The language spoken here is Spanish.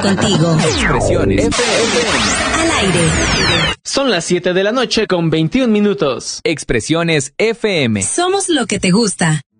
contigo. Expresiones FM. Al aire. Son las 7 de la noche con 21 minutos. Expresiones FM. Somos lo que te gusta.